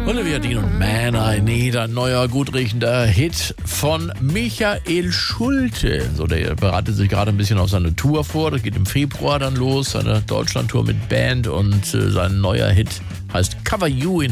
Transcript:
Olivia Dean und Man I Need, ein neuer, gut riechender Hit von Michael Schulte. So, der bereitet sich gerade ein bisschen auf seine Tour vor. Das geht im Februar dann los, seine Deutschlandtour mit Band, und sein neuer Hit heißt Cover You in